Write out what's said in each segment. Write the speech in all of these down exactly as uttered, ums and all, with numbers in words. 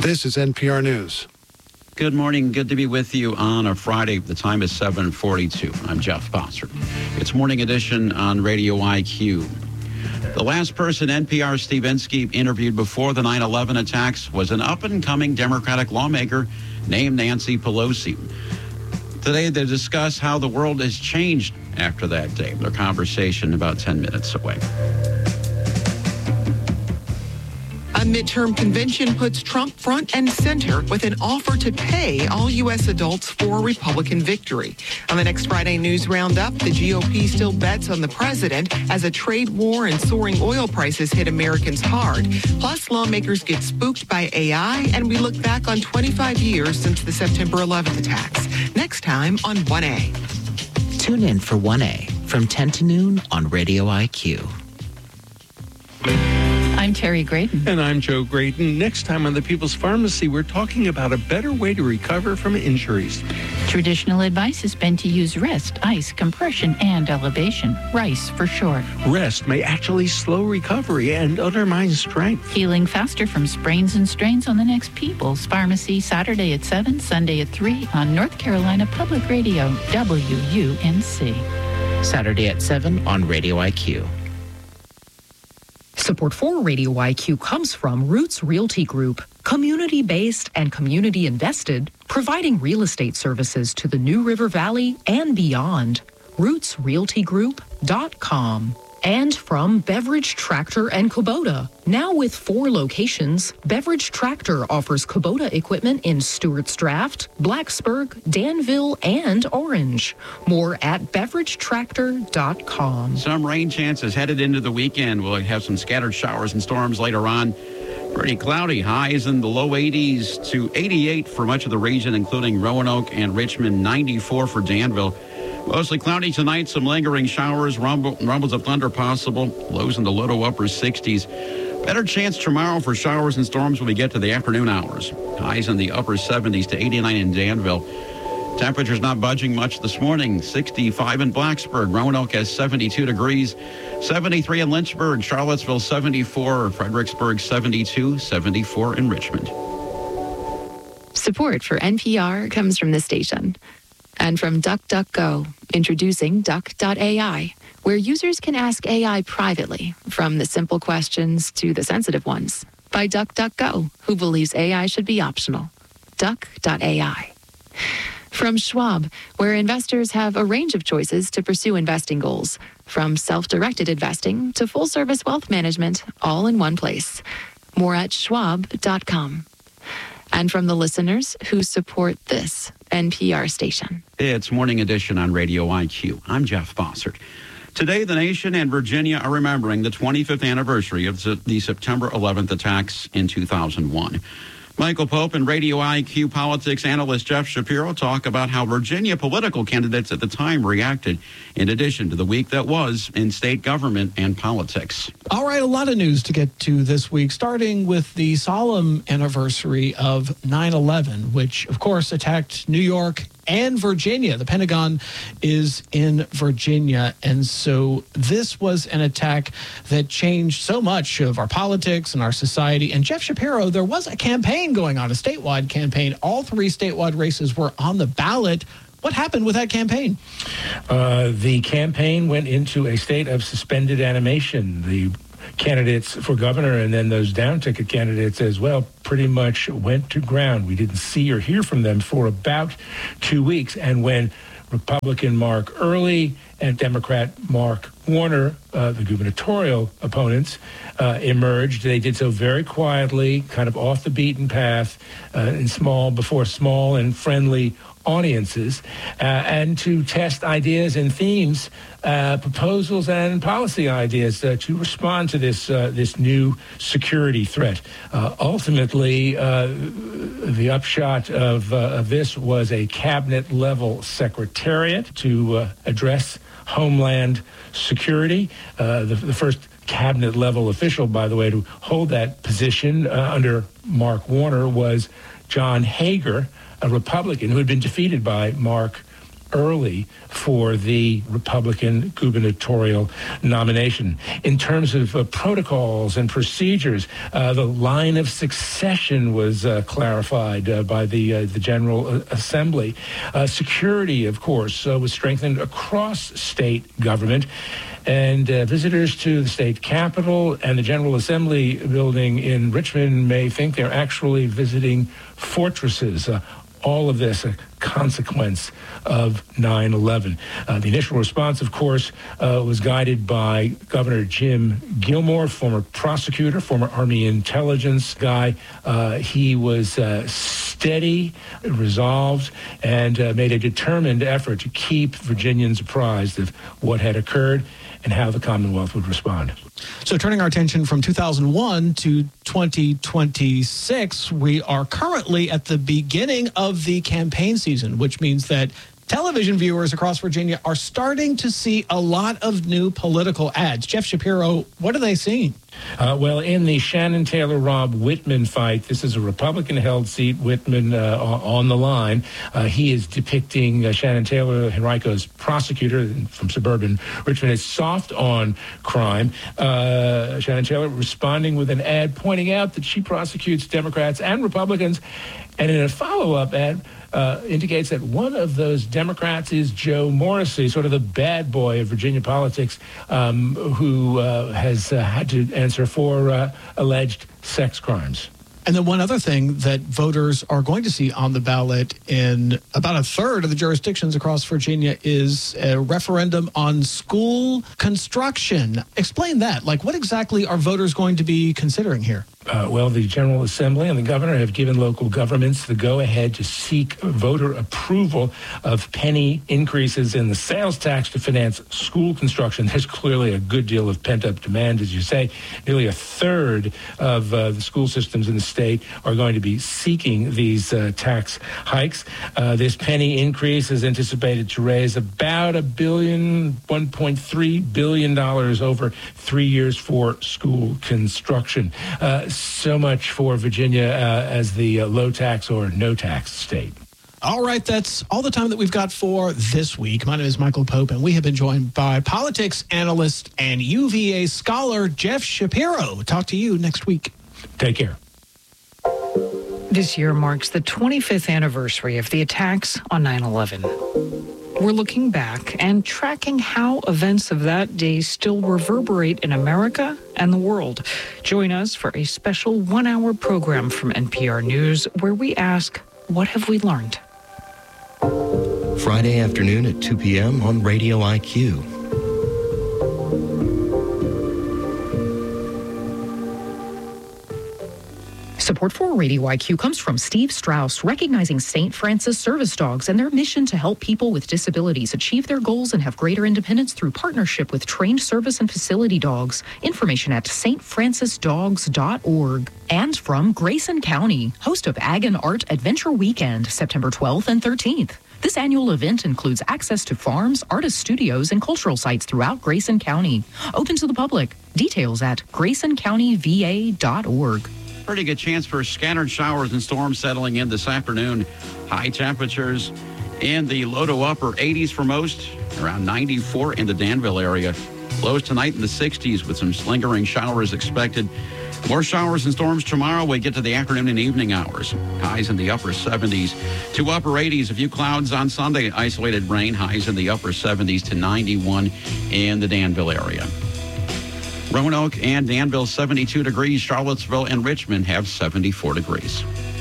This is N P R News. Good morning. Good to be with you on a Friday. The time is seven forty-two. I'm Jeff Bossert. It's Morning Edition on Radio I Q. The last person N P R's Steve Inskeep interviewed before the nine eleven attacks was an up-and-coming Democratic lawmaker named Nancy Pelosi. Today, they discuss how the world has changed after that day. Their conversation about ten minutes away. A midterm convention puts Trump front and center with an offer to pay all U S adults for a Republican victory. On the next Friday News Roundup, the G O P still bets on the president as a trade war and soaring oil prices hit Americans hard. Plus, lawmakers get spooked by A I, and we look back on twenty-five years since the September eleventh attacks. Next time on one A. Tune in for one A from ten to noon on Radio I Q. I'm Terry Graydon. And I'm Joe Graydon. Next time on The People's Pharmacy, we're talking about a better way to recover from injuries. Traditional advice has been to use rest, ice, compression, and elevation. RICE for short. Rest may actually slow recovery and undermine strength. Healing faster from sprains and strains on the next People's Pharmacy, Saturday at seven, Sunday at three on North Carolina Public Radio, W U N C. Saturday at seven on Radio I Q. Support for Radio I Q comes from Roots Realty Group, community-based and community-invested, providing real estate services to the New River Valley and beyond. roots realty group dot com. And from Beverage Tractor and Kubota. Now with four locations, Beverage Tractor offers Kubota equipment in Stewart's Draft, Blacksburg, Danville, and Orange. More at beverage tractor dot com. Some rain chances headed into the weekend. We'll have some scattered showers and storms later on. Pretty cloudy, highs in the low eighties to eighty-eight for much of the region, including Roanoke and Richmond, ninety-four for Danville. Mostly cloudy tonight, some lingering showers, rumble, rumbles of thunder possible, lows in the low to upper sixties. Better chance tomorrow for showers and storms when we get to the afternoon hours. Highs in the upper seventies to eighty-nine in Danville. Temperatures not budging much this morning. sixty-five in Blacksburg. Roanoke has seventy-two degrees. seventy-three in Lynchburg. Charlottesville, seventy-four. Fredericksburg, seventy-two. seventy-four in Richmond. Support for N P R comes from this station. And from DuckDuckGo, introducing Duck dot A I, where users can ask A I privately, from the simple questions to the sensitive ones, by DuckDuckGo, who believes A I should be optional. Duck dot A I. From Schwab, where investors have a range of choices to pursue investing goals, from self-directed investing to full-service wealth management, all in one place. More at schwab dot com. And from the listeners who support this N P R station. It's Morning Edition on Radio I Q. I'm Jeff Bossert. Today, the nation and Virginia are remembering the twenty-fifth anniversary of the September eleventh attacks in two thousand one. Michael Pope and Radio I Q politics analyst Jeff Shapiro talk about how Virginia political candidates at the time reacted, in addition to the week that was in state government and politics. All right, a lot of news to get to this week, starting with the solemn anniversary of nine eleven, which, of course, attacked New York and Virginia. The Pentagon is in Virginia, and so this was an attack that changed so much of our politics and our society. And Jeff Shapiro, there was a campaign going on, a statewide campaign. All three statewide races were on the ballot. What happened with that campaign? Uh, the campaign went into a state of suspended animation. The candidates for governor and then those down-ticket candidates as well pretty much went to ground. We didn't see or hear from them for about two weeks. And when Republican Mark Earley and Democrat Mark Warner, uh, the gubernatorial opponents, uh, emerged, they did so very quietly, kind of off the beaten path, uh, in small, before small and friendly audiences, uh, and to test ideas and themes, uh, proposals and policy ideas uh, to respond to this uh, this new security threat. Uh, ultimately, uh, the upshot of, uh, of this was a cabinet-level secretariat to uh, address Homeland Security. Uh, the, the first cabinet-level official, by the way, to hold that position uh, under Mark Warner was John Hager, a Republican who had been defeated by Mark early for the Republican gubernatorial nomination. In terms of uh, protocols and procedures, uh, the line of succession was uh, clarified uh, by the uh, the General Assembly. Uh, security, of course, uh, was strengthened across state government. And uh, visitors to the state capitol and the General Assembly building in Richmond may think they're actually visiting fortresses. Uh, all of this a consequence of nine eleven. Uh, the initial response, of course, uh, was guided by Governor Jim Gilmore, former prosecutor, former Army intelligence guy. Uh, he was uh, steady, resolved, and uh, made a determined effort to keep Virginians apprised of what had occurred and how the Commonwealth would respond. So turning our attention from two thousand one to twenty twenty-six, we are currently at the beginning of the campaign season, which means that television viewers across Virginia are starting to see a lot of new political ads. Jeff Shapiro, what are they seeing? Uh, well, in the Shannon Taylor-Rob Whitman fight, this is a Republican-held seat, Whitman uh, on the line. Uh, he is depicting uh, Shannon Taylor, Henrico's prosecutor from suburban Richmond, as soft on crime. Uh, Shannon Taylor responding with an ad pointing out that she prosecutes Democrats and Republicans. And in a follow-up ad, uh, indicates that one of those Democrats is Joe Morrissey, sort of the bad boy of Virginia politics, um, who uh, has uh, had to answer for uh, alleged sex crimes. And then one other thing that voters are going to see on the ballot in about a third of the jurisdictions across Virginia is a referendum on school construction. Explain that. Like, what exactly are voters going to be considering here? Uh, well, the General Assembly and the governor have given local governments the go-ahead to seek voter approval of penny increases in the sales tax to finance school construction. There's clearly a good deal of pent-up demand, as you say. Nearly a third of uh, the school systems in the state are going to be seeking these uh, tax hikes. Uh, this penny increase is anticipated to raise about a billion, one point three billion dollars over three years for school construction. Uh, So much for Virginia uh, as the uh, low tax or no tax state. All right, that's all the time that we've got for this week. My name is Michael Pope, and we have been joined by politics analyst and U V A scholar Jeff Shapiro. Talk to you next week. Take care. This year marks the twenty-fifth anniversary of the attacks on nine eleven. We're looking back and tracking how events of that day still reverberate in America and the world. Join us for a special one-hour program from N P R News where we ask, what have we learned? Friday afternoon at two p.m. on Radio I Q. Support for Radio I Q comes from Steve Strauss, recognizing Saint Francis service dogs and their mission to help people with disabilities achieve their goals and have greater independence through partnership with trained service and facility dogs. Information at s t francis dogs dot org. And from Grayson County, host of Ag and Art Adventure Weekend, September twelfth and thirteenth. This annual event includes access to farms, artist studios, and cultural sites throughout Grayson County. Open to the public. Details at grayson county v a dot org. Pretty good chance for scattered showers and storms settling in this afternoon. High temperatures in the low to upper eighties for most, around ninety-four in the Danville area. Lows tonight in the sixties with some lingering showers expected. More showers and storms tomorrow. We get to the afternoon and evening hours. Highs in the upper seventies to upper eighties. A few clouds on Sunday. Isolated rain. Highs in the upper seventies to ninety-one in the Danville area. Roanoke and Danville, seventy-two degrees. Charlottesville and Richmond have seventy-four degrees.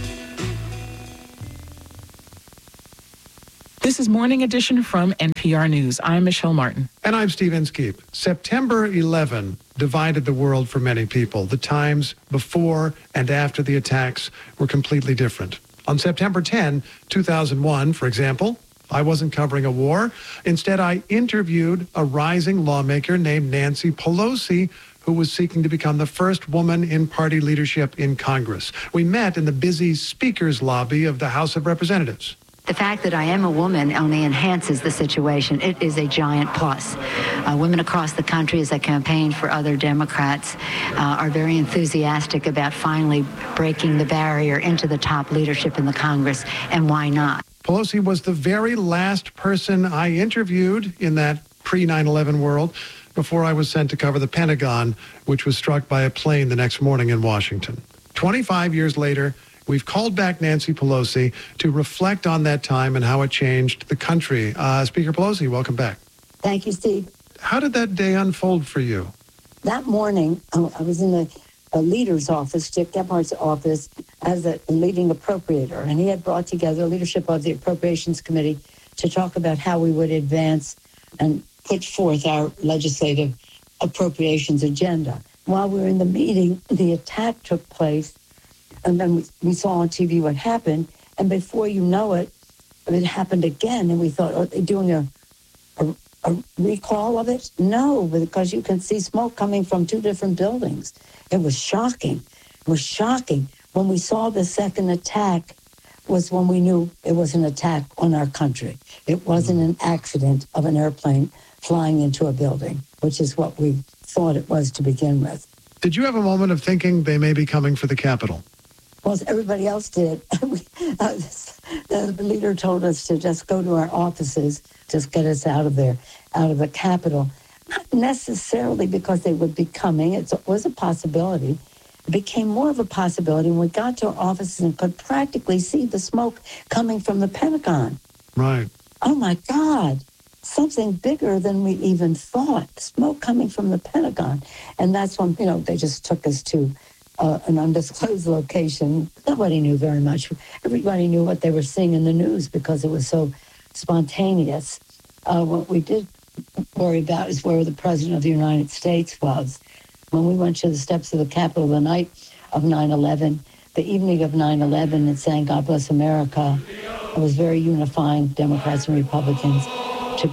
This is Morning Edition from N P R News. I'm Michelle Martin. And I'm Steve Inskeep. September eleventh divided the world for many people. The times before and after the attacks were completely different. On September tenth, two thousand one, for example, I wasn't covering a war. Instead, I interviewed a rising lawmaker named Nancy Pelosi, who was seeking to become the first woman in party leadership in Congress. We met in the busy speaker's lobby of the House of Representatives. The fact that I am a woman only enhances the situation. It is a giant plus. Uh, women across the country, as I campaign for other Democrats, uh, are very enthusiastic about finally breaking the barrier into the top leadership in the Congress, and why not? Pelosi was the very last person I interviewed in that pre nine eleven world before I was sent to cover the Pentagon, which was struck by a plane the next morning in Washington. twenty-five years later, we've called back Nancy Pelosi to reflect on that time and how it changed the country. Uh, Speaker Pelosi, welcome back. Thank you, Steve. How did that day unfold for you? That morning, I was in the a leader's office, Dick Gephardt's office, as a leading appropriator. And he had brought together leadership of the Appropriations Committee to talk about how we would advance and put forth our legislative appropriations agenda. While we were in the meeting, the attack took place, and then we, we saw on T V what happened. And before you know it, it happened again. And we thought, are they doing a, a, a recall of it? No, because you can see smoke coming from two different buildings. It was shocking. It was shocking. When we saw the second attack was when we knew it was an attack on our country. It wasn't an accident of an airplane flying into a building, which is what we thought it was to begin with. Did you have a moment of thinking they may be coming for the Capitol? Well, as everybody else did. uh, the leader told us to just go to our offices, just get us out of there, out of the Capitol. Not necessarily because they would be coming. It's, it was a possibility. It became more of a possibility when we got to our offices and could practically see the smoke coming from the Pentagon. Right. Oh, my God. Something bigger than we even thought. Smoke coming from the Pentagon. And that's when, you know, they just took us to uh, an undisclosed location. Nobody knew very much. Everybody knew what they were seeing in the news because it was so spontaneous. Uh, what we did worry about is where the President of the United States was. When we went to the steps of the Capitol the night of nine eleven, the evening of nine eleven, and sang God Bless America, it was very unifying, Democrats and Republicans.